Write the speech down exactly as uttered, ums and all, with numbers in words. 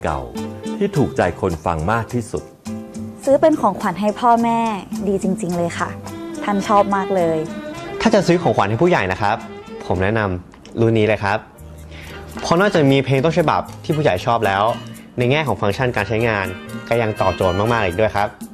เก่าที่ถูกใจคนฟังมากที่สุดซื้อเป็นของขวัญให้พ่อแม่ดีจริงๆเลยค่ะท่านชอบมากเลยถ้าจะซื้อของขวัญให้ผู้ใหญ่นะครับผมแนะนำรุ่นนี้เลยครับเพราะนอกจากมีเพลงต้นฉบับที่ผู้ใหญ่ชอบแล้วในแง่ของฟังก์ชันการใช้งานก็ยังตอบโจทย์มากๆอีกด้วยครับ